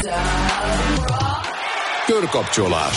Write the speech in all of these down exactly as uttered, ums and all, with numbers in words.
Körkapcsolás.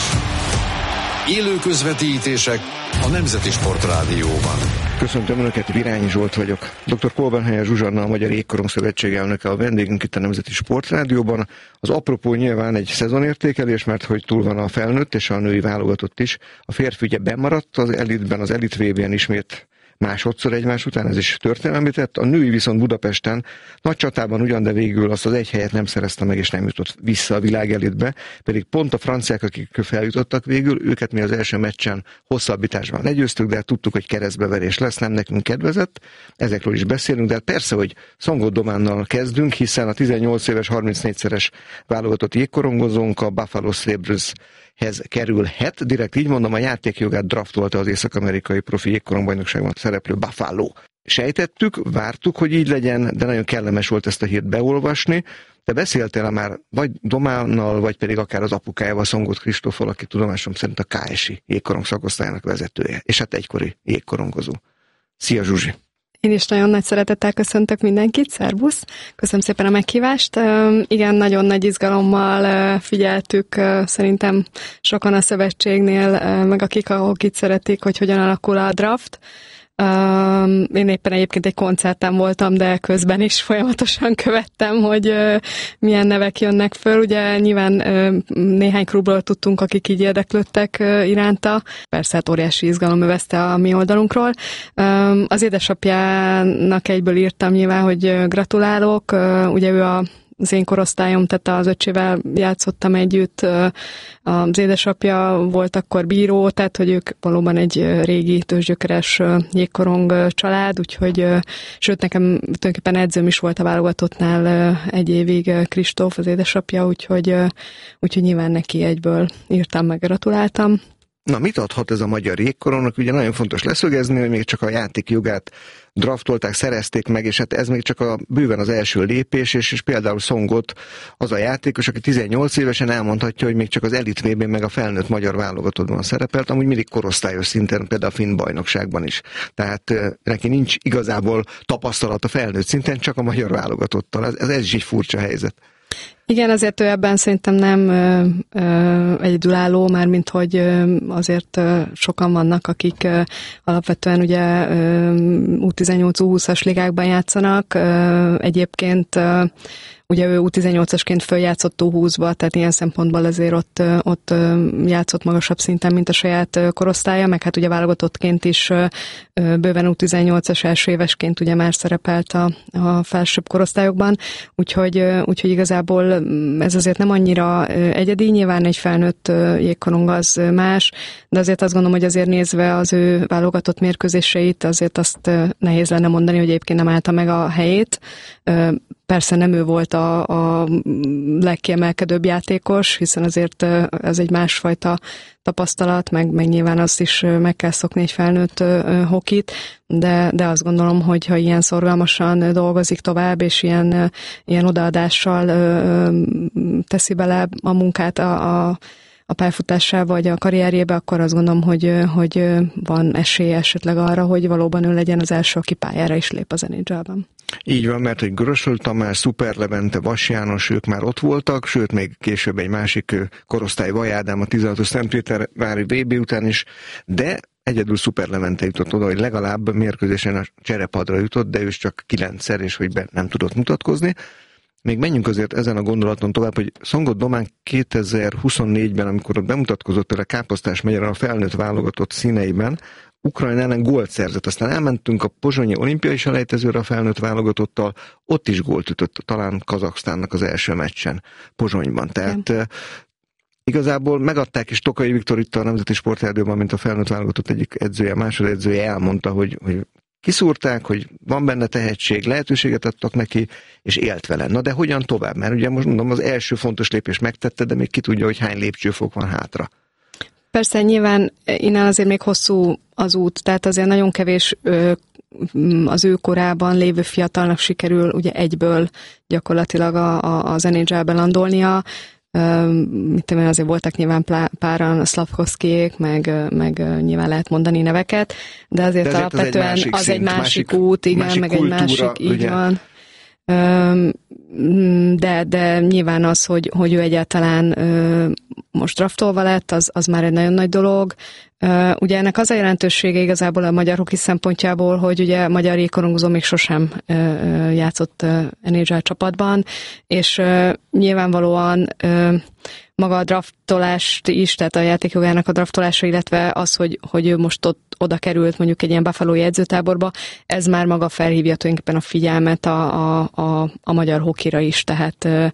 Élő közvetítések a Nemzeti Sportrádióban. Köszöntöm Önöket, Virányi Zsolt vagyok. doktor Kolbenhelyer Zsuzsanna, a Magyar Jégkorong Szövetség elnöke a vendégünk itt a Nemzeti Sportrádióban. Az apropó nyilván egy szezonértékelés, mert hogy túl van a felnőtt és a női válogatott is. A férfi ugye bemaradt az elitben, az elit vé bén ismét másodszor egymás után, ez is történelmi tett. A női viszont Budapesten nagy csatában ugyan, de végül azt az egy helyet nem szerezte meg, és nem jutott vissza a világelitbe, pedig pont a franciák, akik feljutottak végül, őket mi az első meccsen hosszabbításban legyőztük, de tudtuk, hogy keresztbeverés lesz, nem nekünk kedvezett. Ezekről is beszélünk, de persze, hogy Szongott Dománnal kezdünk, hiszen a tizennyolc éves, harmincnégyszeres válogatott jégkorongozónk a Buffalo Sabres hez kerülhet. Direkt így mondom, a játékjogát draftolta az észak-amerikai profi jégkorongbajnokságban szereplő Buffalo. Sejtettük, vártuk, hogy így legyen, de nagyon kellemes volt ezt a hírt beolvasni. Te beszéltél már vagy Dománnal, vagy pedig akár az apukájával, Szongott Kristóffal, aki tudomásom szerint a ká es i jégkorong szakosztályának vezetője, és hát egykori jégkorongozó. Szia, Zsuzsi! Én is nagyon nagy szeretettel köszöntök mindenkit, szervusz! Köszönöm szépen a meghívást. Igen, nagyon nagy izgalommal figyeltük szerintem sokan a szövetségnél, meg akik a hokit szeretik, hogy hogyan alakul a draft. Én éppen egyébként egy koncerten voltam, de közben is folyamatosan követtem, hogy milyen nevek jönnek föl. Ugye nyilván néhány klubról tudtunk, akik így érdeklődtek iránta. Persze hát óriási izgalom övezte a mi oldalunkról. Az édesapjának egyből írtam nyilván, hogy gratulálok. Ugye ő a az én korosztályom, tehát az öcsével játszottam együtt, az édesapja volt akkor bíró, tehát hogy ők valóban egy régi tőzsgyökeres jégkorong család, úgyhogy, sőt nekem tulajdonképpen edzőm is volt a válogatottnál egy évig, Kristóf, az édesapja, úgyhogy, úgyhogy nyilván neki egyből írtam, meg gratuláltam. Na, mit adhat ez a magyar jégkorongnak? Ugye nagyon fontos leszögezni, hogy még csak a játékjogát draftolták, szerezték meg, és hát ez még csak a bőven az első lépés, és, és például Szongott az a játékos, aki tizennyolc évesen elmondhatja, hogy még csak az elit vé bén meg a felnőtt magyar válogatottban szerepelt, amúgy mindig korosztályos szinten, például a finn bajnokságban is. Tehát neki nincs igazából tapasztalat a felnőtt szinten, csak a magyar válogatottal. Ez, ez is egy furcsa helyzet. Igen, azért ő ebben szerintem nem ö, ö, egyedülálló, mármint hogy ö, azért ö, sokan vannak, akik ö, alapvetően ugye ö, U tizennyolc U húszas ligákban játszanak. Ö, egyébként ö, ugye ő U tizennyolcasként följátszott U húszba, tehát ilyen szempontból azért ott, ott játszott magasabb szinten, mint a saját korosztálya, meg hát ugye válogatottként is bőven U tizennyolcas első évesként ugye már szerepelt a, a felsőbb korosztályokban, úgyhogy, úgyhogy igazából ez azért nem annyira egyedi, nyilván egy felnőtt jégkorong az más, de azért azt gondolom, hogy azért nézve az ő válogatott mérkőzéseit, azért azt nehéz lenne mondani, hogy egyébként nem állta meg a helyét. Persze nem ő volt a, a legkiemelkedőbb játékos, hiszen azért ez egy másfajta tapasztalat, meg, meg nyilván azt is meg kell szokni egy felnőtt hokit, de, de azt gondolom, hogy ha ilyen szorgalmasan dolgozik tovább, és ilyen, ilyen odaadással teszi bele a munkát a, a a pályafutásába vagy a karrierjébe, akkor azt gondolom, hogy, hogy van esélye esetleg arra, hogy valóban ő legyen az első, aki pályára is lép az en há el-ben. Így van, mert hogy Grösöl Tamás, Szuper Levente, Vas János, ők már ott voltak, sőt, még később egy másik korosztály, Vaj Ádám a tizenhatos Szentpétervári vé bé után is, de egyedül Szuper Levente jutott oda, hogy legalább mérkőzésen a cserepadra jutott, de ő is csak kilencszer, és hogy be nem tudott mutatkozni. Még menjünk azért ezen a gondolaton tovább, hogy Szongott Domán kétezer-huszonnégyben, amikor ott bemutatkozott például Káposztás megyeren a felnőtt válogatott színeiben, Ukrajna ellen gólt szerzett. Aztán elmentünk a pozsonyi olimpiai selejtezőre a felnőtt válogatottal, ott is gólt ütött, talán Kazaksztánnak az első meccsen Pozsonyban. Tehát igen. Igazából megadták is Tokai Viktor itt a Nemzeti Sportrádióban, mint a felnőtt válogatott egyik edzője, másodedzője elmondta, hogy, hogy kiszúrták, hogy van benne tehetség, lehetőséget adtak neki, és élt vele. Na de hogyan tovább? Mert ugye most mondom, az első fontos lépés megtette, de még ki tudja, hogy hány lépcsőfok van hátra. Persze, nyilván innen azért még hosszú az út, tehát azért nagyon kevés ö, az ő korában lévő fiatalnak sikerül ugye egyből gyakorlatilag a, a, az en há el-ben landolnia. Mit tudom én, azért voltak nyilván páran a Szlavkovszkijék, meg, meg nyilván lehet mondani neveket, de azért, de azért alapvetően az egy másik, az egy másik, másik út, igen, másik meg kultúra, egy másik, így ugye? Van. de, de nyilván az, hogy, hogy ő egyáltalán most draftolva lett, az, az már egy nagyon nagy dolog. Ugye ennek az a jelentősége igazából a magyar hoki szempontjából, hogy ugye a magyar jégkorongozó még sosem játszott en há el csapatban, és nyilvánvalóan maga a draftolást is, tehát a játékjogának a draftolása, illetve az, hogy, hogy ő most ott oda került mondjuk egy ilyen Buffalo-i edzőtáborba, ez már maga felhívja tulajdonképpen a figyelmet a, a, a, a magyar hokira is, tehát ö,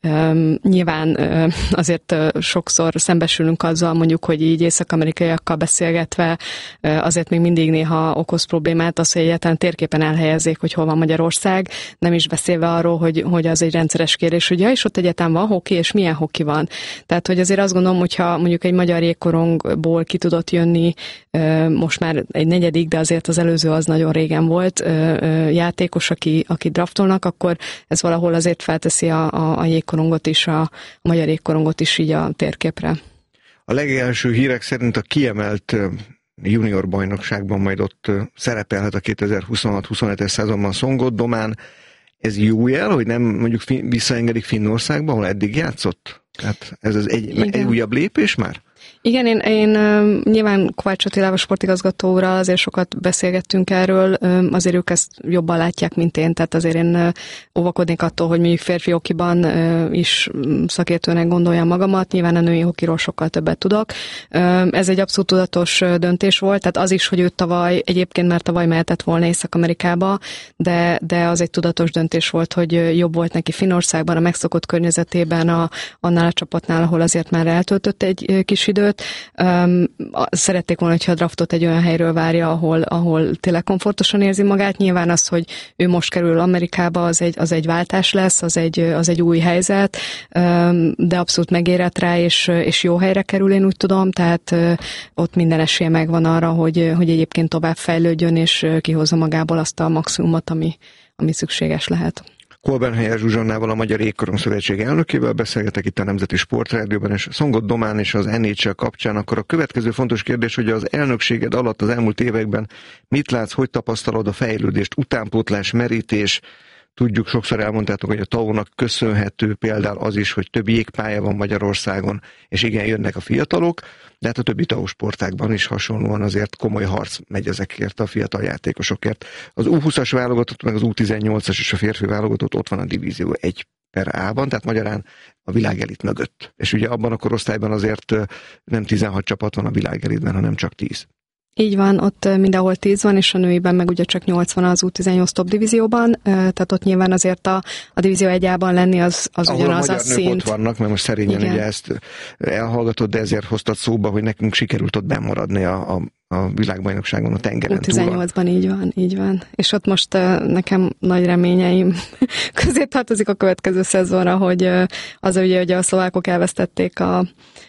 ö, nyilván ö, azért ö, sokszor szembesülünk azzal mondjuk, hogy így észak-amerikaiakkal beszélgetve ö, azért még mindig néha okoz problémát az, hogy egyáltalán térképen elhelyezzék, hogy hol van Magyarország, nem is beszélve arról, hogy, hogy az egy rendszeres kérdés, hogy ja, és ott egyáltalán van hoki, és milyen hoki van. Tehát, hogy azért azt gondolom, hogyha mondjuk egy magyar jégkorongból ki tudott jönni, most már egy negyedik, de azért az előző az nagyon régen volt, játékos, aki, aki draftolnak, akkor ez valahol azért felteszi a, a, a jégkorongot is, a, a magyar jégkorongot is így a térképre. A legelső hírek szerint a kiemelt junior bajnokságban majd ott szerepelhet a kétezer-huszonhat huszonhetes szezonban Szongot Domán. Ez jó jel, hogy nem mondjuk visszaengedik Finnországba, ahol eddig játszott? Tehát ez az egy, egy újabb lépés már? Igen, én, én nyilván Kovács Attilával, sportigazgatóra azért sokat beszélgettünk erről, azért ők ezt jobban látják, mint én, tehát azért én óvakodnék attól, hogy mondjuk férfi hokiban is szakértőnek gondoljam magamat, nyilván a női hokiról sokkal többet tudok. Ez egy abszolút tudatos döntés volt, tehát az is, hogy ő tavaly, egyébként már tavaly mehetett volna Észak-Amerikába, de, de az egy tudatos döntés volt, hogy jobb volt neki Finnországban, a megszokott környezetében, a, annál a csapatnál, ahol azért már eltöltött egy kis időt. Um, szerették volna, hogyha a draftot egy olyan helyről várja, ahol, ahol tényleg komfortosan érzi magát. Nyilván az, hogy ő most kerül Amerikába, az egy, az egy váltás lesz, az egy, az egy új helyzet, um, de abszolút megérett rá, és, és jó helyre kerül, én úgy tudom, tehát uh, ott minden esélye megvan arra, hogy, hogy egyébként tovább fejlődjön, és kihozza magából azt a maximumot, ami, ami szükséges lehet. Kolbenhelyer Zsuzsannával, a Magyar Jégkorong Szövetség elnökével beszélgetek itt a Nemzeti Sportrádióban, és Szongot Domán és az en há el kapcsán. Akkor a következő fontos kérdés, hogy az elnökséged alatt az elmúlt években mit látsz, hogy tapasztalod a fejlődést, utánpótlás, merítés? Tudjuk, sokszor elmondtátok, hogy a té á o-nak köszönhető például az is, hogy több jégpálya van Magyarországon, és igen, jönnek a fiatalok, de hát a többi té á o sportágban is hasonlóan azért komoly harc megy ezekért a fiatal játékosokért. Az U húszas válogatott, meg az U tizennyolcas és a férfi válogatott ott van a divízió egy per A-ban, tehát magyarán a világelit mögött. És ugye abban a korosztályban azért nem tizenhat csapat van a világelitben, hanem csak tíz. Így van, ott mindenhol tíz van, és a nőiben meg ugye csak nyolc van az U tizennyolc top divízióban, tehát ott nyilván azért a, a divízió egyában lenni az, az ugyanaz a szint. Ahol a magyar nők ott vannak, mert most szerényen igen. Ugye ezt elhallgatod, de ezért hoztad szóba, hogy nekünk sikerült ott bennmaradni a, a, a világbajnokságon, a tengeren U tizennyolcban így van, így van. És ott most nekem nagy reményeim közé tartozik a következő szezonra, hogy az ugye, hogy a szlovákok elvesztették a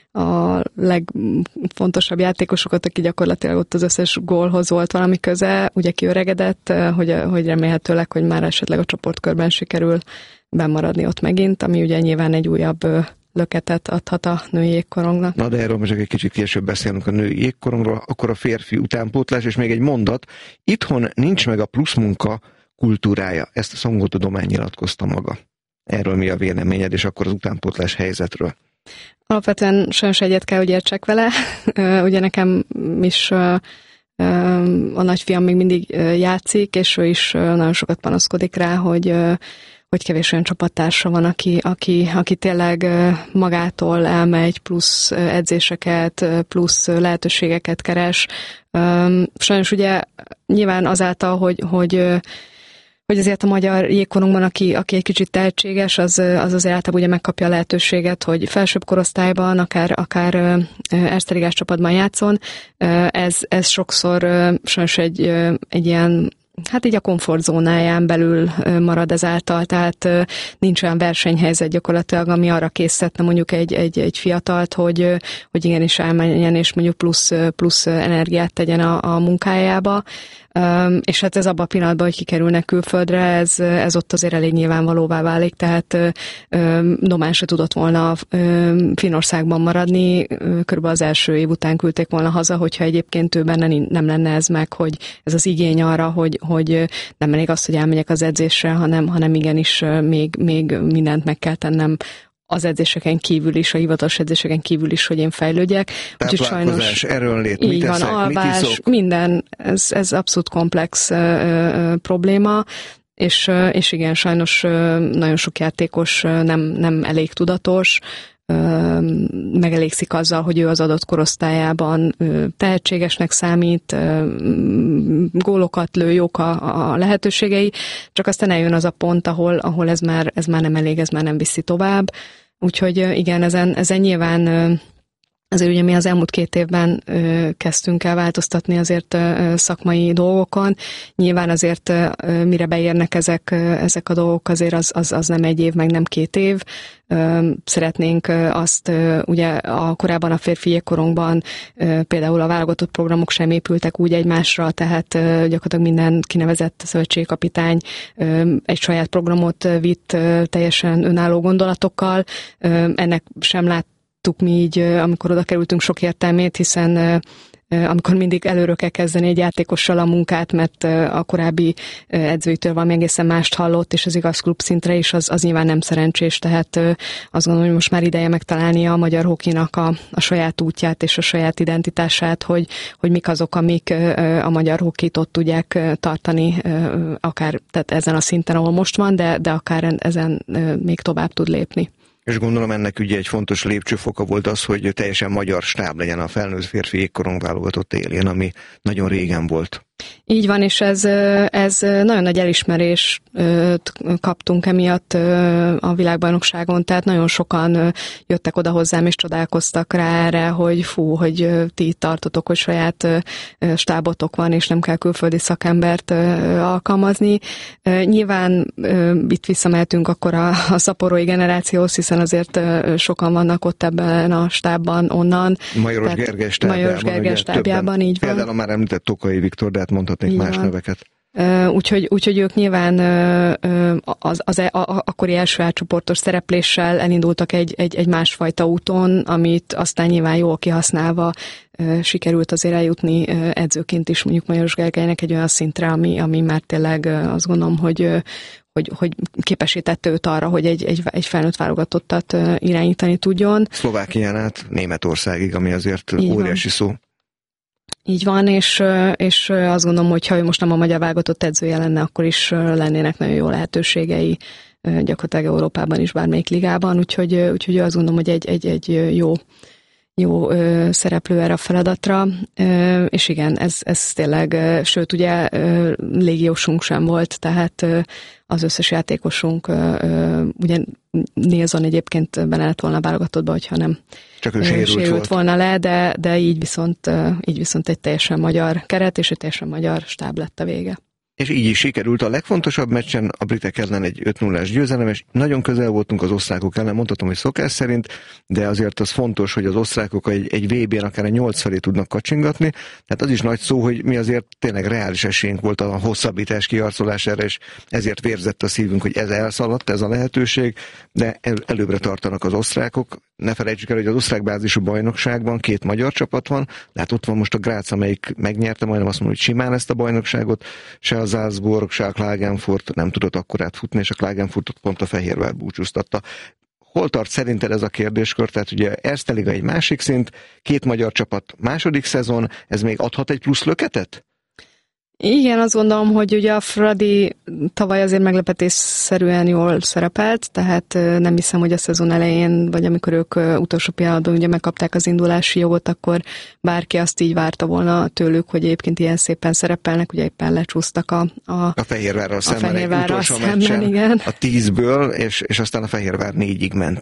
a legfontosabb játékosokat, aki gyakorlatilag ott az összes gólhoz volt valami köze, ugye kiöregedett, hogy, hogy remélhetőleg, hogy már esetleg a csoportkörben sikerül bennmaradni ott megint, ami ugye nyilván egy újabb löketet adhat a női jégkorongnak. Na de erről most egy kicsit később beszélünk a női jégkorongról, akkor a férfi utánpótlás, és még egy mondat, itthon nincs meg a pluszmunka kultúrája, ezt a Szongot Domán nyilatkozta maga. Erről mi a véleményed, és akkor az utánpótlás helyzetről? Alapvetően sajnos egyet kell, hogy értsek vele. Ugye nekem is a nagyfiam még mindig játszik, és ő is nagyon sokat panaszkodik rá, hogy, hogy kevés olyan csapattársa van, aki, aki, aki tényleg magától elmegy, plusz edzéseket, plusz lehetőségeket keres. Sajnos ugye nyilván azáltal, hogy, hogy hogy azért a magyar jégkorongban, aki, aki egy kicsit tehetséges, az, az azért általában ugye megkapja a lehetőséget, hogy felsőbb korosztályban, akár, akár Erste ligás csapatban játszon. Ez, ez sokszor sajnos egy, egy ilyen, hát így a komfortzónáján belül marad ezáltal, tehát nincs olyan versenyhelyzet gyakorlatilag, ami arra készítette mondjuk egy, egy, egy fiatalt, hogy, hogy igenis elmenjen és mondjuk plusz, plusz energiát tegyen a, a munkájába. és hát ez abban a pillanatban, hogy kikerülnek külföldre, ez, ez ott azért elég nyilvánvalóvá válik, tehát Domán se tudott volna Finnországban maradni, körülbelül az első év után küldték volna haza, hogyha egyébként ő benne nem lenne ez meg, hogy ez az igény arra, hogy, hogy nem elég az, hogy elmegyek az edzésre, hanem, hanem igenis még, még mindent meg kell tennem az edzéseken kívül is, a hivatalos edzéseken kívül is, hogy én fejlődjek. Táplálkozás, erőnlét, mit eszek, van, alvás, mit minden, ez, ez abszolút komplex uh, uh, probléma, és, uh, és igen, sajnos uh, nagyon sok játékos uh, nem, nem elég tudatos, uh, megelégszik azzal, hogy ő az adott korosztályában uh, tehetségesnek számít, uh, gólokat lő, jók a, a lehetőségei, csak aztán eljön az a pont, ahol, ahol ez, már, ez már nem elég, ez már nem viszi tovább. Úgyhogy igen, ezen, ezen nyilván azért ugye mi az elmúlt két évben kezdtünk el változtatni azért szakmai dolgokon. Nyilván azért mire beérnek ezek, ezek a dolgok, azért az, az, az nem egy év, meg nem két év. Szeretnénk azt, ugye a korábban a férfi jégkorongban például a válogatott programok sem épültek úgy egymásra, tehát gyakorlatilag minden kinevezett szövetségkapitány egy saját programot vitt teljesen önálló gondolatokkal. Ennek sem lát tudtuk mi így, amikor oda kerültünk, sok értelmét, hiszen amikor mindig előről kell kezdeni egy játékossal a munkát, mert a korábbi edzőitől valami egészen mást hallott, és az igaz klub szintre is, az, az nyilván nem szerencsés, tehát azt gondolom, hogy most már ideje megtalálni a magyar hokinak a, a saját útját és a saját identitását, hogy, hogy mik azok, amik a magyar hokit ott tudják tartani, akár tehát ezen a szinten, ahol most van, de, de akár ezen még tovább tud lépni. És gondolom ennek ugye egy fontos lépcsőfoka volt az, hogy teljesen magyar stáb legyen a felnőtt férfi jégkorong válogatott élén, ami nagyon régen volt. Így van, és ez, ez nagyon nagy elismerést kaptunk emiatt a világbajnokságon, tehát nagyon sokan jöttek oda hozzám, és csodálkoztak rá erre, hogy fú, hogy ti itt tartotok, hogy saját stábotok van, és nem kell külföldi szakembert alkalmazni. Nyilván itt visszamehetünk akkor a, a szaporói generációhoz, hiszen azért sokan vannak ott ebben a stábban onnan. Majoros Gergely stábjában. Majoros Gergely stábjában, így van. Például már említett Tokai Viktor, de hát mondhatnék más neveket. Uh, úgyhogy, úgyhogy ők nyilván uh, az, az a, a, akkori első átcsoportos szerepléssel elindultak egy, egy, egy másfajta úton, amit aztán nyilván jól kihasználva uh, sikerült azért eljutni uh, edzőként is mondjuk Majoros Gergelynek egy olyan szintre, ami, ami már tényleg uh, azt gondolom, hogy, uh, hogy, hogy képesítette őt arra, hogy egy, egy, egy felnőtt válogatottat uh, irányítani tudjon. Szlovákián át Németországig, ami azért így óriási van. Szó. Így van, és, és azt gondolom, hogy ha ő most nem a magyar válogatott edzője lenne, akkor is lennének nagyon jó lehetőségei gyakorlatilag Európában is, bármelyik ligában, úgyhogy, úgyhogy azt gondolom, hogy egy, egy, egy jó, jó szereplő erre a feladatra, és igen, ez, ez tényleg, sőt ugye légiósunk sem volt, tehát az összes játékosunk, ugye Nilsson egyébként benne lett volna válogatottba, hogyha nem Csak ő sérült, sérült volna le, de, de így, viszont, így viszont egy teljesen magyar keret, és egy teljesen magyar stáb lett a vége. És így is sikerült a legfontosabb meccsen a britek ellen egy öt nullás győzelem, és nagyon közel voltunk az osztrákok ellen, mondhatom, hogy szokás szerint, de azért az fontos, hogy az osztrákok egy, egy vé bén akár a nyolc felé tudnak kacsingatni, tehát az is nagy szó, hogy mi azért tényleg reális esélyünk volt a hosszabbítás kiharcolására, és ezért vérzett a szívünk, hogy ez elszaladt, ez a lehetőség, de el, előbbre tartanak az osztrákok. Ne felejtsük el, hogy az osztrák bázisú bajnokságban két magyar csapat van, de hát ott van most a Grác, amelyik megnyerte, majdnem azt mondom, hogy simán ezt a bajnokságot, se a Salzburg, se a Klagenfurt nem tudott akkorát futni, és a Klagenfurtot pont a Fehérvár búcsúztatta. Hol tart szerinted ez a kérdéskör? Tehát ugye Erste Liga egy másik szint, két magyar csapat második szezon, ez még adhat egy plusz löketet? Igen, azt gondolom, hogy ugye a Fradi tavaly azért meglepetésszerűen jól szerepelt, tehát nem hiszem, hogy a szezon elején, vagy amikor ők utolsó pillanatban ugye megkapták az indulási jogot, akkor bárki azt így várta volna tőlük, hogy egyébként ilyen szépen szerepelnek, ugye éppen lecsúsztak a... A, a Fehérvárral szemben, egy utolsó szemben, meccsen igen. a tízből, és, és aztán a Fehérvár négyig ment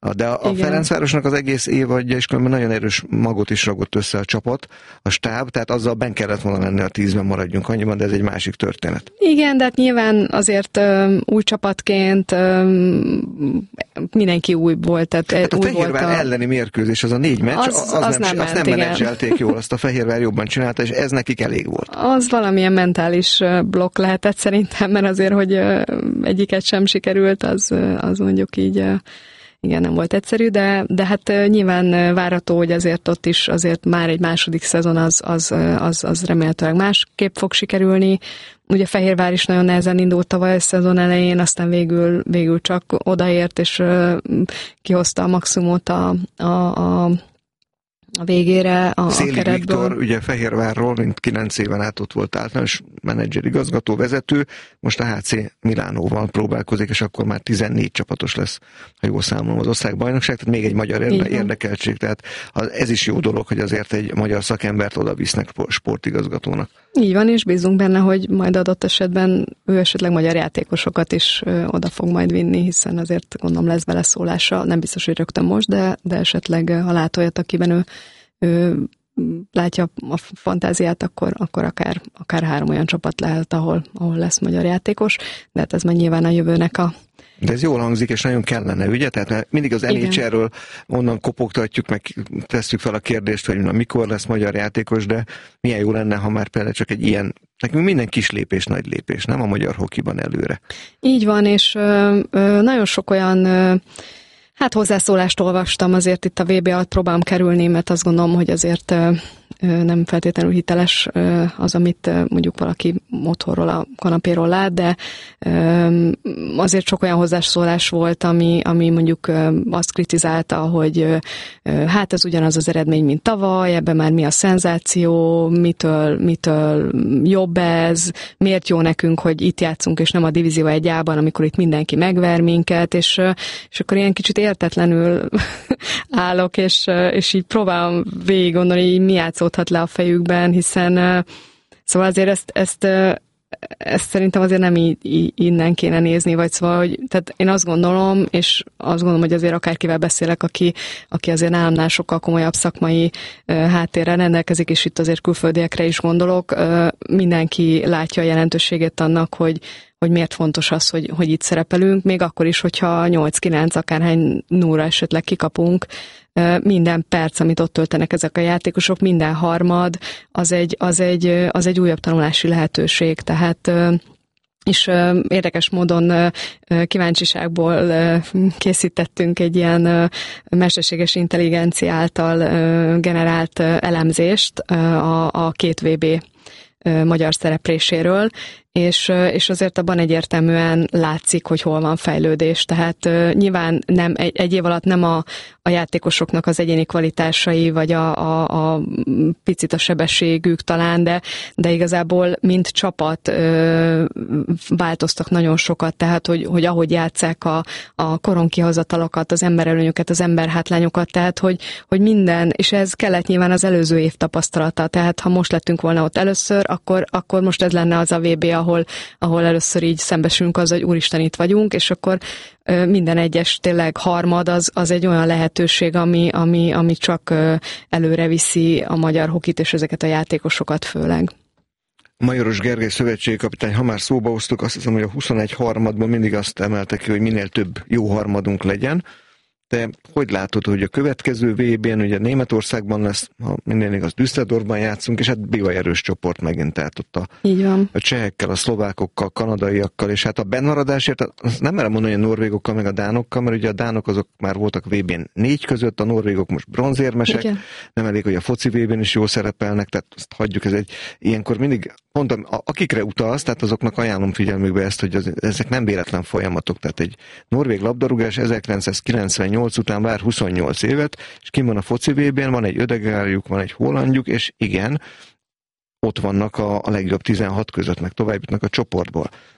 De a Igen. Ferencvárosnak az egész évadja is különben nagyon erős magot is ragott össze a csapat, a stáb, tehát azzal benn kellett volna lenni a tízben, maradjunk annyiban, de ez egy másik történet. Igen, de hát nyilván azért ö, új csapatként ö, mindenki új volt. Tehát hát a új Fehérvár volt a... elleni mérkőzés, az a négy meccs, az, az, az nem, nem, azt nem menedzselték jól, azt a Fehérvár jobban csinálta, és ez nekik elég volt. Az valamilyen mentális blokk lehetett szerintem, mert azért, hogy egyiket sem sikerült, az, az mondjuk így igen, nem volt egyszerű, de, de hát nyilván várható, hogy azért ott is azért már egy második szezon az, az, az, az remélhetőleg másképp fog sikerülni. Ugye Fehérvár is nagyon nehezen indult tavaly a szezon elején, aztán végül, végül csak odaért, és kihozta a maximumot a, a, a a végére a, Széli a keretből. Viktor, ugye Fehérvárról, mint kilenc éven át ott volt általános menedzser, igazgató, vezető, most a há cé Milánóval próbálkozik, és akkor már tizennégy csapatos lesz, ha jól számolom, az osztálybajnokság, tehát még egy magyar érde, érdekeltség, tehát ez is jó dolog, hogy azért egy magyar szakembert oda visznek sportigazgatónak. Így van, és bízunk benne, hogy majd adott esetben ő esetleg magyar játékosokat is ö, oda fog majd vinni, hiszen azért gondolom lesz beleszólása, nem biztos, hogy rögtön most, de, de esetleg ha lát olyat, akiben ő, ő látja a fantáziát, akkor, akkor akár, akár három olyan csapat lehet, ahol, ahol lesz magyar játékos, de hát ez már nyilván a jövőnek a De ez jól hangzik, és nagyon kellene, ugye? Tehát mindig az en há el-ről onnan kopogtatjuk, meg tesszük fel a kérdést, hogy na, mikor lesz magyar játékos, de milyen jó lenne, ha már például csak egy ilyen, nekünk minden kis lépés, nagy lépés, nem a magyar hokiban előre. Így van, és ö, ö, nagyon sok olyan ö, hát hozzászólást olvastam, azért itt a vé bé alatt próbálom kerülni, mert azt gondolom, hogy azért ö, nem feltétlenül hiteles az, amit mondjuk valaki otthonról, a kanapéról lát, de azért sok olyan hozzászólás volt, ami, ami mondjuk azt kritizálta, hogy hát ez ugyanaz az eredmény, mint tavaly, ebben már mi a szenzáció, mitől, mitől jobb ez, miért jó nekünk, hogy itt játszunk, és nem a Divízió egy á-ban, amikor itt mindenki megver minket, és, és akkor ilyen kicsit értetlenül állok, és, és így próbálom végig gondolni, hogy mi játszódhat le a fejükben, hiszen szóval azért ezt, ezt, ezt szerintem azért nem így, így, innen kéne nézni, vagy szóval, hogy tehát én azt gondolom, és azt gondolom, hogy azért akárkivel beszélek, aki, aki azért nálamnál sokkal komolyabb szakmai háttérrel rendelkezik, és itt azért külföldiekre is gondolok, mindenki látja a jelentőségét annak, hogy hogy miért fontos az, hogy, hogy itt szerepelünk, még akkor is, hogyha nyolc-kilenc akárhány núra esetleg kikapunk, minden perc, amit ott töltenek ezek a játékosok, minden harmad, az egy, az egy, az egy újabb tanulási lehetőség, tehát és érdekes módon kíváncsiságból készítettünk egy ilyen mesterséges intelligencia által generált elemzést a, a két vé bé magyar szerepléséről, és, és azért abban egyértelműen látszik, hogy hol van fejlődés. Tehát uh, nyilván nem, egy, egy év alatt nem a, a játékosoknak az egyéni kvalitásai, vagy a, a, a picit a sebességük talán, de, de igazából mint csapat uh, változtak nagyon sokat, tehát hogy, hogy ahogy játsszák a, a koronkihozatalokat, az emberelőnyöket, az emberhátlányokat, tehát hogy, hogy minden, és ez kellett nyilván az előző év tapasztalata, tehát ha most lettünk volna ott először, akkor, akkor most ez lenne az a vé bé, ahol, ahol először így szembesülünk az, hogy úristen, itt vagyunk, és akkor ö, minden egyes tényleg harmad az, az egy olyan lehetőség, ami, ami, ami csak ö, előre viszi a magyar hokit, és ezeket a játékosokat főleg. Majoros Gergely szövetségkapitány, ha már szóba hoztuk, azt hiszem, hogy a huszonegy harmadban mindig azt emelte ki, hogy minél több jó harmadunk legyen. De hogy látod, hogy a következő vé bén, ugye Németországban lesz, ha minden igaz, Düsseldorfban játszunk, és hát bivaj erős csoport megint, tehát ott a, a csehekkel, a szlovákokkal, kanadaiakkal, és hát a bennmaradásért, azt nem merem mondani, hogy a norvégokkal, meg a dánokkal, mert ugye a dánok azok már voltak vé bén négy között, a norvégok most bronzérmesek, igen. Nem elég, hogy a foci vé bén is jól szerepelnek, tehát azt hagyjuk, ez egy ilyenkor mindig, pont akikre utalsz, tehát azoknak ajánlom figyelmükbe ezt, hogy az, ezek nem véletlen folyamatok, tehát egy norvég labdarúgás ezerkilencszázkilencvennyolc után vár huszonnyolc évet, és kim van a foci vé bén, van egy Ödegárjuk, van egy hollandjuk, és igen, ott vannak a, a legjobb tizenhat között, meg tovább jutnak a csoportból.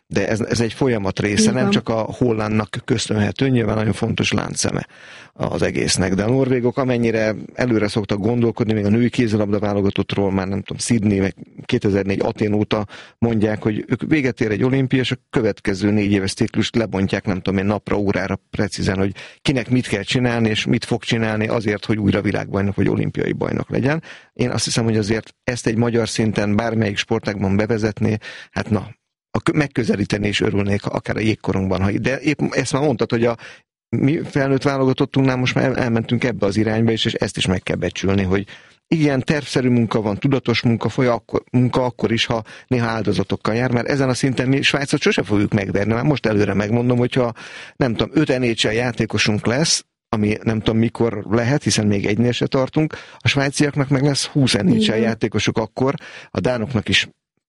de ez, ez egy folyamat része, nem csak a hollandnak köszönhető, nyilván nagyon fontos láncszeme az egésznek, de a norvégok amennyire előre szoktak gondolkodni, még a női kézilabda válogatottról már nem tudom, Sydney, meg kétezer-négy Atén óta mondják, hogy ők véget ér egy olimpia, és a következő négy éves ciklust lebontják, nem tudom én, napra, órára precízen, hogy kinek mit kell csinálni, és mit fog csinálni azért, hogy újra világbajnok vagy olimpiai bajnok legyen. Én azt hiszem, hogy azért ezt egy magyar szinten bármelyik sportágban bevezetné, hát na, a megközelíteni is örülnék, akár a jégkorongban. Ha, de épp ezt már mondtad, hogy a mi felnőtt válogatottunknál most már elmentünk ebbe az irányba is, és ezt is meg kell becsülni, hogy igen, tervszerű munka van, tudatos munka, foly akkor, munka akkor is, ha néha áldozatokkal jár, mert ezen a szinten mi Svájcot sose fogjuk megverni. Már most előre megmondom, hogyha nem tudom, öt en há el játékosunk lesz, ami nem tudom mikor lehet, hiszen még egynél se tartunk, a svájciaknak meg lesz húsz en há el játékosok akkor, a dánoknak is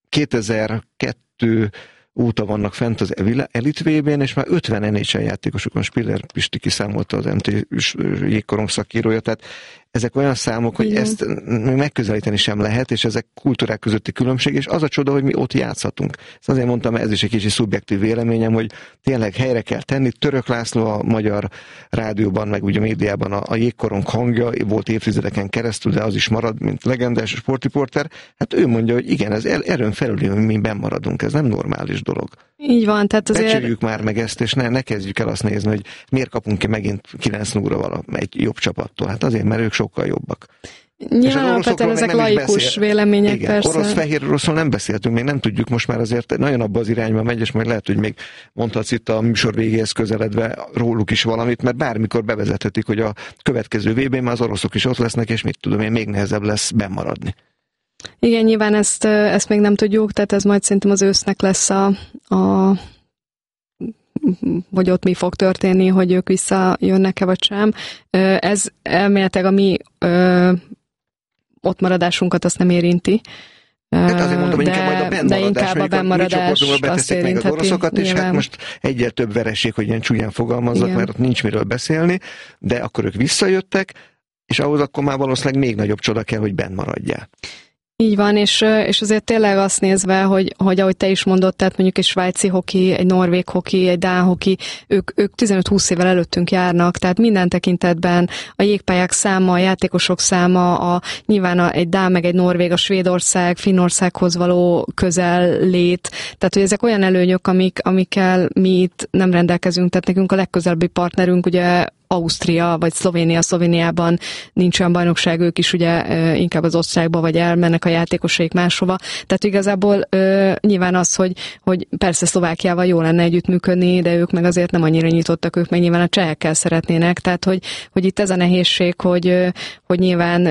kétezer-kettő óta vannak fent az Elite vé bén, és már ötven en há el játékosok van, Spiller Pisti kiszámolta az em té jégkorong szakírója, tehát ezek olyan számok, hogy igen, ezt megközelíteni sem lehet, és ezek kultúrák közötti különbség, és az a csoda, hogy mi ott játszhatunk. Ezt azért mondtam, ez is egy kicsi szubjektív véleményem, hogy tényleg helyre kell tenni. Török László a magyar rádióban, meg ugye a médiában a, a jégkorong hangja, volt évtizedeken keresztül, de az is marad, mint legendás sportriporter. Hát ő mondja, hogy igen, ez erőn felül, hogy mi benn maradunk, ez nem normális dolog. Így van, tehát azért... Becsüljük már meg ezt, és ne, ne kezdjük el azt nézni, hogy miért kapunk ki megint kilenc nulla vala egy jobb csapattól. Hát azért, mert ők sokkal jobbak. Nyilván alapvetően ezek laikus vélemények, igen, persze. Orosz-fehér-oroszról nem beszéltünk, még nem tudjuk, most már azért nagyon abba az irányba megy, és majd lehet, hogy még mondhatsz itt a műsor végéhez közeledve róluk is valamit, mert bármikor bevezethetik, hogy a következő vé bén már az oroszok is ott lesznek, és mit tudom én, még nehezebb lesz bennmaradni. Igen, nyilván ezt, ezt még nem tudjuk, tehát ez majd szerintem az ősznek lesz a, a vagy ott mi fog történni, hogy ők visszajönnek-e vagy sem. Ez elméletileg a mi ö, ott maradásunkat azt nem érinti. Hát azért mondtam, hogy inkább majd a bennmaradás, de inkább a bennmaradás azt érintheti. Az oroszokat, és hát most egyel több vereség, hogy ilyen csúnyán fogalmazzak, igen, mert ott nincs miről beszélni, de akkor ők visszajöttek, és ahhoz akkor már valószínűleg még nagyobb csoda kell, hogy benn maradjál. Így van, és, és azért tényleg azt nézve, hogy, hogy ahogy te is mondod, tehát mondjuk egy svájci hoki, egy norvég hoki, egy dán hoki, ők, ők tizenöt-húsz évvel előttünk járnak, tehát minden tekintetben a jégpályák száma, a játékosok száma, a, nyilván a, egy dán meg egy norvég, a Svédország, Finnországhoz való közel lét, tehát hogy ezek olyan előnyök, amik, amikkel mi itt nem rendelkezünk, tehát nekünk a legközelebbi partnerünk ugye Ausztria, vagy Szlovénia, Szlovéniában nincs olyan bajnokság, ők is ugye inkább az osztályba, vagy elmennek a játékosaik máshova. Tehát igazából nyilván az, hogy, hogy persze Szlovákiával jó lenne együttműködni, de ők meg azért nem annyira nyitottak, ők meg nyilván a csehekkel szeretnének. Tehát, hogy, hogy itt ez a nehézség, hogy, hogy nyilván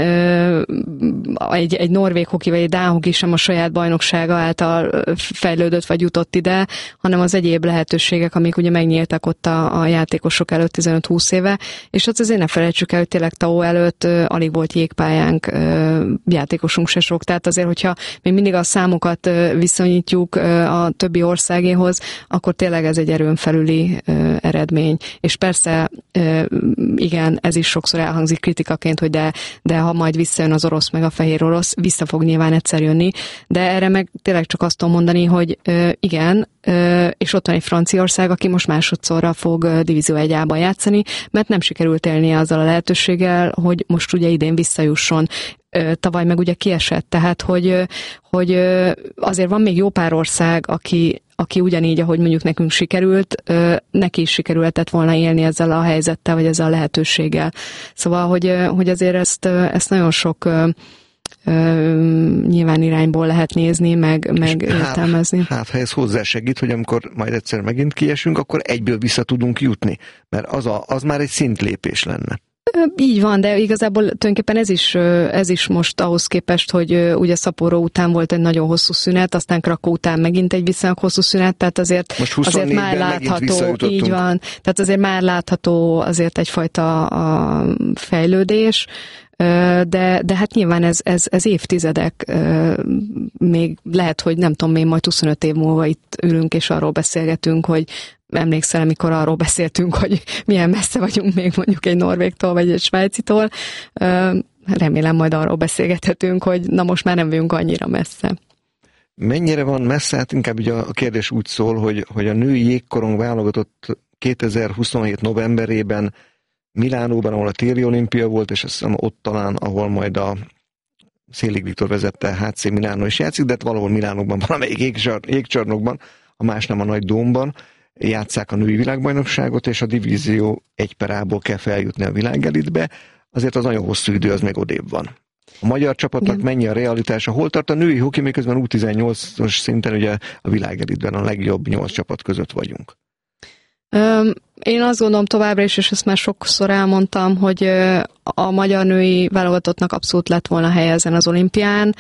egy, egy norvég hoki, vagy egy dán hoki sem a saját bajnoksága által fejlődött, vagy jutott ide, hanem az egyéb lehetőségek, amik ugye megnyíltak ott a, a játékosok előtt tizenöt-húsz éve. És ott azért ne felejtsük el, hogy tényleg Tao előtt uh, alig volt jégpályánk, uh, játékosunk se sok, tehát azért, hogyha még mindig a számokat uh, viszonyítjuk uh, a többi országéhoz, akkor tényleg ez egy erőn felüli uh, eredmény. És persze, uh, igen, ez is sokszor elhangzik kritikaként, hogy de, de ha majd visszajön az orosz meg a fehér orosz, vissza fog nyilván egyszer jönni, de erre meg tényleg csak azt tudom mondani, hogy uh, igen, uh, és ott van egy Franciaország, aki most másodszorra fog uh, Divízió egy á-ban játszani, mert nem sikerült élnie azzal a lehetőséggel, hogy most ugye idén visszajusson. Tavaly meg ugye kiesett, tehát hogy, hogy azért van még jó pár ország, aki, aki ugyanígy, ahogy mondjuk nekünk sikerült, neki is sikerülhetett volna élni ezzel a helyzettel, vagy ezzel a lehetőséggel. Szóval, hogy, hogy azért ezt, ezt nagyon sok nyilván irányból lehet nézni, meg, meg értelmezni. Hát, hát, ha ez hozzásegít, hogy amikor majd egyszer megint kiesünk, akkor egyből vissza tudunk jutni, mert az, a, az már egy szintlépés lenne. Így van, de igazából tulajdonképpen ez is, ez is most ahhoz képest, hogy ugye Sapporo után volt egy nagyon hosszú szünet, aztán Krakow után megint egy viszonylag hosszú szünet, tehát azért, azért már látható, így van, tehát azért már látható azért egyfajta a fejlődés, de, de hát nyilván ez, ez, ez évtizedek, még lehet, hogy nem tudom, még majd huszonöt év múlva itt ülünk és arról beszélgetünk, hogy emlékszel, amikor arról beszéltünk, hogy milyen messze vagyunk még mondjuk egy norvégtól vagy egy svájcitól. Remélem majd arról beszélgethetünk, hogy na most már nem vagyunk annyira messze. Mennyire van messze? Hát inkább ugye a kérdés úgy szól, hogy, hogy a női jégkorong válogatott kétezer-huszonhét novemberében Milánóban, ahol a téli olimpia volt, és azt hiszem ott talán, ahol majd a Szélig Viktor vezette há cé Milánó is játszik, de hát valahol Milánóban, valamelyik jégcsar, jégcsarnokban, a más nem a nagy dómban játsszák a női világbajnokságot, és a divízió egy per A-ból kell feljutni a világelitbe, azért az nagyon hosszú idő, az még odébb van. A magyar csapatnak igen. Mennyi a realitása? Hol tart a női hoki, miközben U tizennyolcas szinten ugye a világelitben a legjobb nyolc csapat között vagyunk? Um, én azt gondolom továbbra is, és ezt már sokszor elmondtam, hogy a magyar női válogatottnak abszolút lett volna helye ezen az olimpián.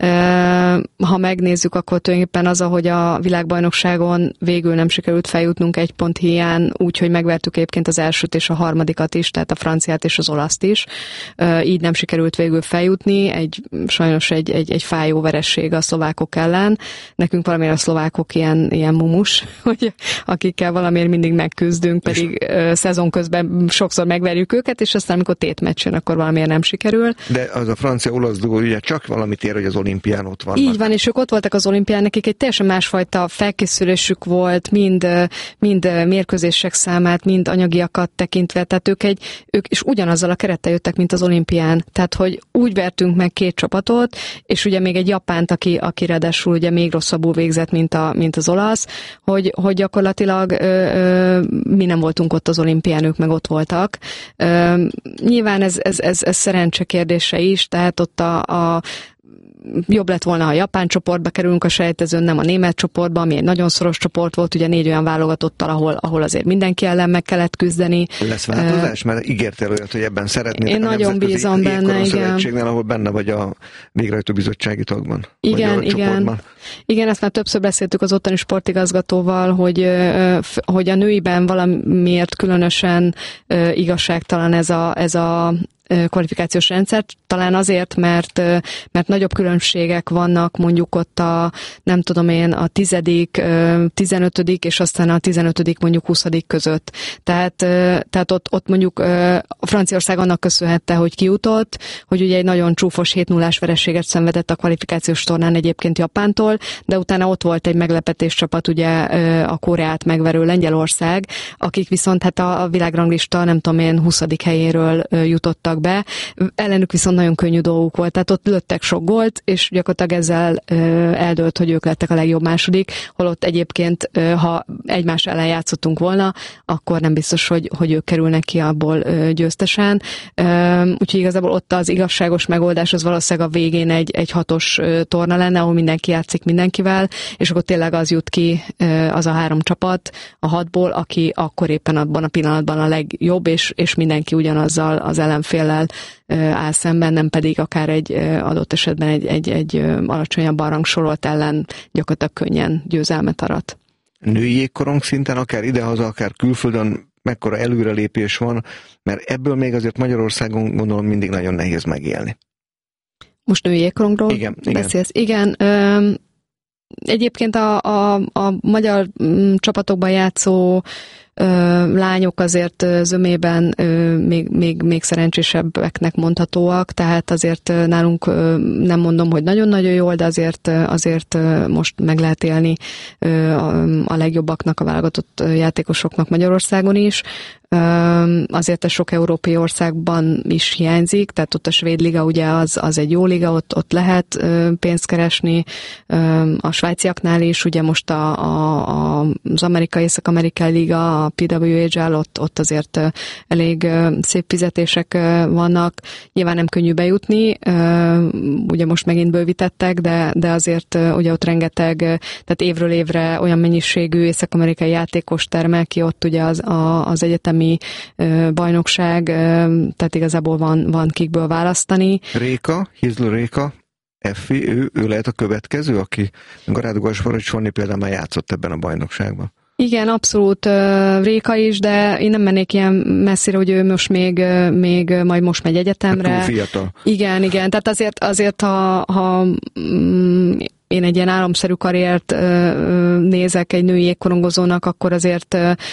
Ha megnézzük, akkor tulajdonképpen az, ahogy a világbajnokságon végül nem sikerült feljutnunk egy pont hiány, úgyhogy megvertük egyébként az elsőt és a harmadikat is, tehát a franciát és az olaszt is. Így nem sikerült végül feljutni, egy, sajnos egy, egy, egy fájó veresség a szlovákok ellen. Nekünk valamiért a szlovákok ilyen, ilyen mumus, hogy akikkel valamiért mindig megküzdünk, pedig uh, szezon közben sokszor megverjük őket, és aztán amikor tétmeccs jön, akkor valamiért nem sikerül. De az a francia-olasz duó ugye csak valamit ér, hogy az olimpián ott vannak. Így van, és ők ott voltak az olimpián, nekik egy teljesen másfajta felkészülésük volt, mind, mind mérkőzések számát, mind anyagiakat tekintve, tehát ők, egy, ők is ugyanazzal a kerettel jöttek, mint az olimpián. Tehát, hogy úgy vertünk meg két csapatot, és ugye még egy japánt, aki, aki ráadásul ugye még rosszabbul végzett, mint, a, mint az olasz, hogy, hogy gyakorlatilag ö, ö, mi nem voltunk ott az olimpián, ők meg ott voltak. Ö, nyilván ez, ez, ez, ez szerencse kérdése is, tehát ott a, a jobb lett volna, ha a japán csoportba kerülünk a selejtezőn, nem a német csoportba, ami egy nagyon szoros csoport volt, ugye négy olyan válogatottal, ahol, ahol azért mindenki ellen meg kellett küzdeni. Lesz változás? Uh, Mert ígértél olyat, hogy ebben szeretnétek. Én a nagyon bízom benne, igen. Ahol benne vagy a végrehajtó bizottsági tagban. Igen, igen. Igen, ezt már többször beszéltük az ottani sportigazgatóval, hogy, hogy a nőiben valamiért különösen igazságtalan ez a, ez a kvalifikációs rendszer, talán azért, mert, mert nagyobb különbségek vannak mondjuk ott a, nem tudom én, a tizedik, tizenötödik és aztán a tizenötödik mondjuk huszadik között. Tehát, tehát ott, ott mondjuk a Franciaország annak köszönhette, hogy kijutott, hogy ugye egy nagyon csúfos hét nullás vereséget szenvedett a kvalifikációs tornán egyébként Japántól, de utána ott volt egy meglepetés csapat, ugye a Koreát megverő Lengyelország, akik viszont hát a, a világranglista, nem tudom én, huszadik helyéről jutottak be. Ellenük viszont nagyon könnyű dolguk volt, tehát ott lőttek sok gólt, és gyakorlatilag ezzel ö, eldőlt, hogy ők lettek a legjobb második, holott egyébként, ö, ha egymás ellen játszottunk volna, akkor nem biztos, hogy, hogy ők kerülnek ki abból ö, győztesen. Ö, úgyhogy igazából ott az igazságos megoldás az valószínűleg a végén egy, egy hatos ö, torna lenne, ahol mindenki játszik mindenkivel, és akkor tényleg az jut ki, ö, az a három csapat a hatból, aki akkor éppen abban a pillanatban a legjobb, és, és mindenki ugyanazzal az ellenfél áll szemben, nem pedig akár egy adott esetben egy, egy, egy alacsonyabban rangsorolt ellen gyakorlatilag könnyen győzelmet arat. Női jégkorong szinten, akár idehaza, akár külföldön mekkora előrelépés van, mert ebből még azért Magyarországon gondolom mindig nagyon nehéz megélni. Most női jégkorongról igen, beszélsz? Igen. igen egyébként a, a, a magyar csapatokban játszó lányok azért zömében még, még, még szerencsésebbeknek mondhatóak, tehát azért nálunk nem mondom, hogy nagyon-nagyon jól, de azért, azért most meg lehet élni a legjobbaknak, a válogatott játékosoknak Magyarországon is. Azért a sok európai országban is hiányzik, tehát ott a svéd liga ugye az, az egy jó liga, ott, ott lehet pénzt keresni, a svájciaknál is, ugye most a, a, az amerikai, észak-amerikai liga, a pé dupla vé há el, ott, ott azért elég szép fizetések vannak, nyilván nem könnyű bejutni, ugye most megint bővítettek, de, de azért ugye ott rengeteg, tehát évről évre olyan mennyiségű észak-amerikai játékos termel ki, ott ugye az, a, az egyetemi bajnokság, tehát igazából van, van kikből választani. Réka, Hizló Réka, Effi, ő, ő lehet a következő, aki Garád Gasparovics például már játszott ebben a bajnokságban. Igen, abszolút Réka is, de én nem mennék ilyen messzire, hogy ő most még, még majd most megy egyetemre. Túl fiatal. Igen, igen, tehát azért, azért ha, ha én egy ilyen álomszerű karriert nézek egy női jégkorongozónak, akkor azért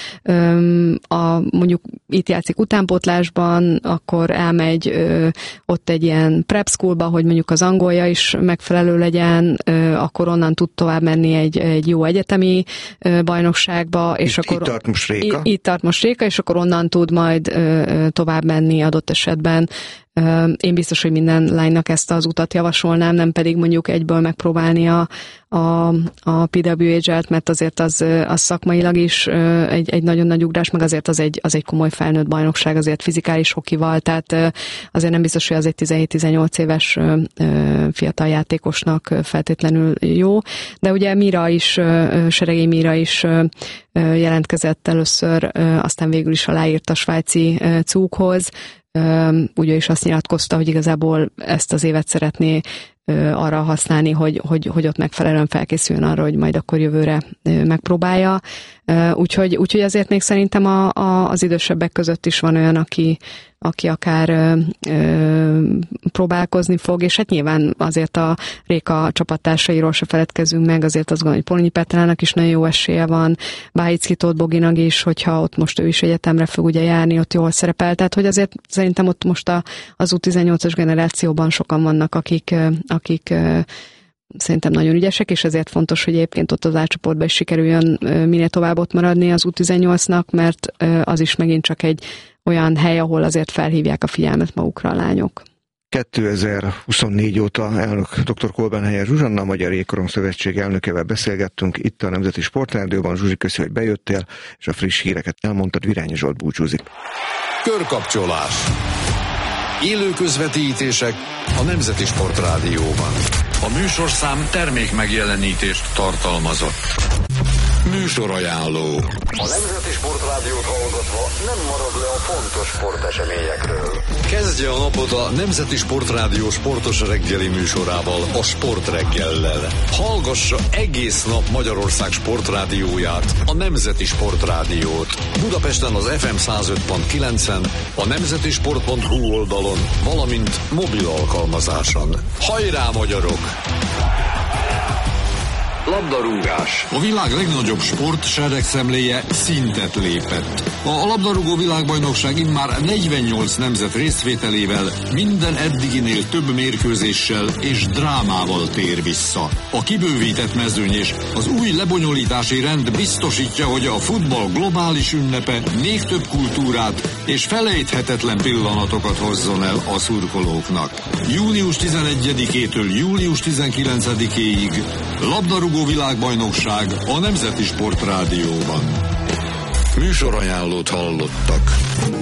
a, mondjuk itt játszik utánpótlásban, akkor elmegy ott egy ilyen prep schoolba, hogy mondjuk az angolja is megfelelő legyen, akkor onnan tud tovább menni egy, egy jó egyetemi bajnokságba, és itt, akkor itt tart most Réka. Itt, itt tart most Réka, és akkor onnan tud majd tovább menni adott esetben. Én biztos, hogy minden lánynak ezt az utat javasolnám, nem pedig mondjuk egyből megpróbálni a, a, a pé dupla vé há-t, mert azért az, az szakmailag is egy, egy nagyon nagy ugrás, meg azért az egy, az egy komoly felnőtt bajnokság, azért fizikális hokival, tehát azért nem biztos, hogy az egy tizenhét-tizennyolc éves fiatal játékosnak feltétlenül jó, de ugye Mira is, Seregély Mira is jelentkezett először, aztán végül is aláírt a svájci cúghoz. Ugye is azt nyilatkozta, hogy igazából ezt az évet szeretné arra használni, hogy, hogy, hogy ott megfelelően felkészüljön arra, hogy majd akkor jövőre megpróbálja. Úgyhogy, úgyhogy azért még szerintem a, a, az idősebbek között is van olyan, aki, aki akár ö, ö, próbálkozni fog, és hát nyilván azért a Réka csapattársairól se feledkezünk meg, azért azt gondolom, hogy Polonyi Petrának is nagyon jó esélye van, Bájicki Tóth Boginak is, hogyha ott most ő is egyetemre fog ugye járni, ott jól szerepel, tehát hogy azért szerintem ott most a, az U tizennyolcas generációban sokan vannak, akik, akik szerintem nagyon ügyesek, és ezért fontos, hogy egyébként ott az A-csoportban is sikerüljön minél tovább ott maradni az U tizennyolcnak, mert az is megint csak egy olyan hely, ahol azért felhívják a figyelmet magukra a lányok. kétezer-huszonnégy óta elnök dr. Kolbenhelyer Zsuzsanna, a Magyar Jégkorong Szövetség elnökevel beszélgettünk itt a Nemzeti Sportrádióban. Zsuzsi, köszi, hogy bejöttél, és a friss híreket elmondtad. Virányi Zsolt búcsúzik. Körkapcsolás. Élő közvetítések a Nemzeti Sportrádióban. A műsorszám termék megjelenítést tartalmazott. Műsorajánló. A Nemzeti Sportrádiót hallgatva nem marad le a fontos sporteseményekről. Kezdje a napot a Nemzeti Sportrádió sportos reggeli műsorával, a Sportreggellel. Hallgassa egész nap Magyarország sportrádióját, a Nemzeti Sportrádiót. Budapesten az ef em száz öt pont kilencen, a nemzetisport pont hu oldalon, valamint mobil alkalmazáson. Hajrá, magyarok! Labdarúgás. A világ legnagyobb sport seregszemléje szintet lépett. A labdarúgó világbajnokság immár negyvennyolc nemzet részvételével minden eddiginél több mérkőzéssel és drámával tér vissza. A kibővített mezőny és az új lebonyolítási rend biztosítja, hogy a futball globális ünnepe még több kultúrát és felejthetetlen pillanatokat hozzon el a szurkolóknak. június tizenegyedikétől július tizenkilencedikéig labdarúgó világbajnokság a Nemzeti Sportrádióban. Műsorajánlót hallottak.